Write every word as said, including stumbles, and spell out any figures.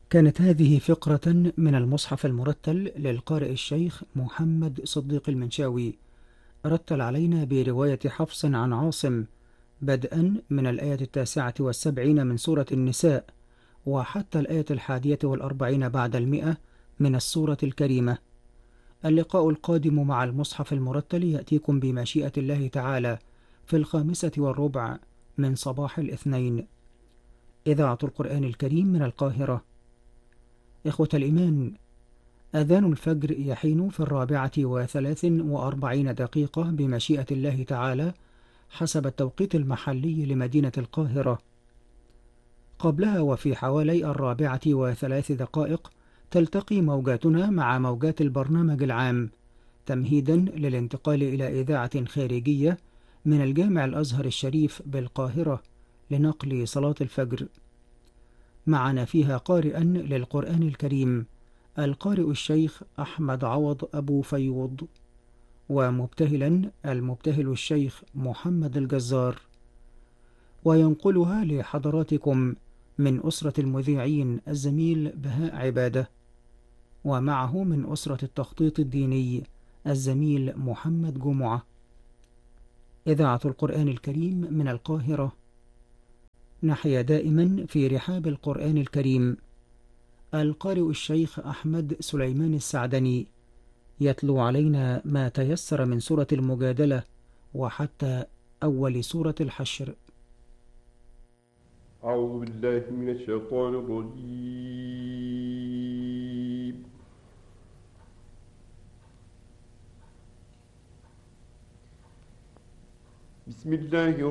كانت هذه فقرة من المصحف المرتل للقارئ الشيخ محمد صديق المنشاوي، رتل علينا برواية حفص عن عاصم، بدءا من الآية التاسعة والسبعين من سورة النساء وحتى الآية الحادية والأربعين بعد المئة من السورة الكريمة. اللقاء القادم مع المصحف المرتل يأتيكم بمشيئة الله تعالى في الخامسة والربع من صباح الاثنين. إذاعة القرآن الكريم من القاهرة. إخوة الإيمان، أذان الفجر يحين في الرابعة وثلاث وأربعين دقيقة بمشيئة الله تعالى حسب التوقيت المحلي لمدينة القاهرة. قبلها وفي حوالي الرابعة وثلاث دقائق تلتقي موجاتنا مع موجات البرنامج العام، تمهيدا للانتقال إلى إذاعة خارجية من الجامع الأزهر الشريف بالقاهرة لنقل صلاة الفجر. معنا فيها قارئا للقرآن الكريم القارئ الشيخ أحمد عوض أبو فيوض، ومبتهلا المبتهل الشيخ محمد الجزار، وينقلها لحضراتكم من أسرة المذيعين الزميل بهاء عبادة، ومعه من أسرة التخطيط الديني الزميل محمد جمعة. إذاعة القرآن الكريم من القاهرة. نحيا دائما في رحاب القرآن الكريم. القارئ الشيخ أحمد سليمان السعدني يتلو علينا ما تيسر من سورة المجادلة وحتى أول سورة الحشر. أعوذ بالله من الشيطان الرجيم. بسم الله